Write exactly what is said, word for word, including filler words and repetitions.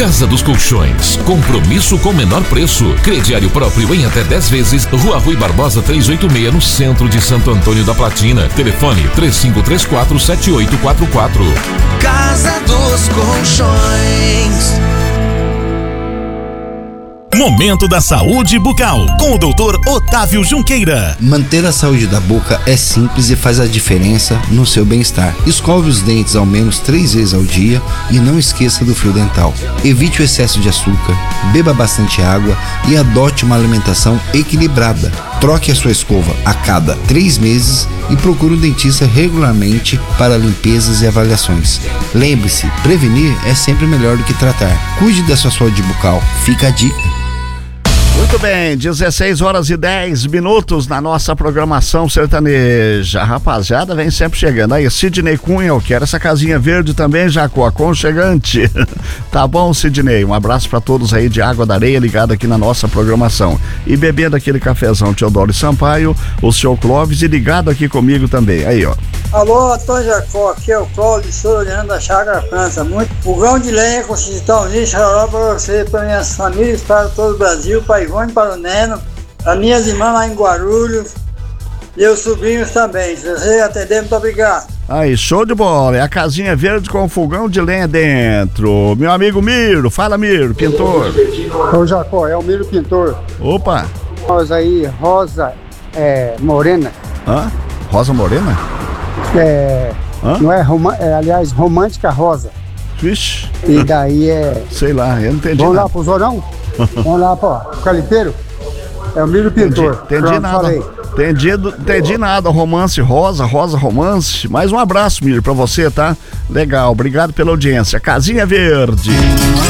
Casa dos Colchões, compromisso com menor preço. Crediário próprio em até dez vezes. Rua Rui Barbosa trezentos e oitenta e seis, no centro de Santo Antônio da Platina. Telefone três cinco três quatro, sete oito quatro quatro. Casa dos Colchões. Momento da Saúde Bucal, com o doutor Otávio Junqueira. Manter a saúde da boca é simples e faz a diferença no seu bem-estar. Escove os dentes ao menos três vezes ao dia e não esqueça do fio dental. Evite o excesso de açúcar, beba bastante água e adote uma alimentação equilibrada. Troque a sua escova a cada três meses e procure um dentista regularmente para limpezas e avaliações. Lembre-se, prevenir é sempre melhor do que tratar. Cuide da sua saúde bucal. Fica a dica. Muito bem, dezesseis horas e dez minutos na nossa programação sertaneja. A rapaziada vem sempre chegando. Aí, Sidney Cunha, eu quero essa casinha verde também, Jacó, aconchegante. Tá bom, Sidney? Um abraço pra todos aí de Água da Areia, ligado aqui na nossa programação. E bebendo aquele cafezão Teodoro Sampaio, o senhor Clóvis, e ligado aqui comigo também. Aí, ó. Alô, Antônio Jacó, aqui é o Clóvis, sou Leandro da Chácara França. Muito fogão de lenha com Citão Nisso, para você, para minhas famílias, para todo o Brasil, para Ivone, para o Neno, para minhas irmãs lá em Guarulhos e os sobrinhos também. Se você atender, muito obrigado. Aí, show de bola. É a casinha verde com fogão de lenha dentro. Meu amigo Miro, fala, Miro, pintor. Ô, Jacó, é o Miro Pintor. Opa. Rosa aí, Rosa é, Morena. Hã? Rosa Morena? É, Hã? não é, rom- é, aliás, Romântica Rosa. Vixe. E daí é... Sei lá, eu não entendi Vamos nada. lá pro Zorão? Vamos lá, pô, o Caliteiro? É o Miro Pintor. Entendi, entendi Pronto, nada. falei. Entendi, entendi nada. Romance rosa, rosa romance. Mais um abraço, Miro, pra você, tá? Legal, obrigado pela audiência. Casinha Verde.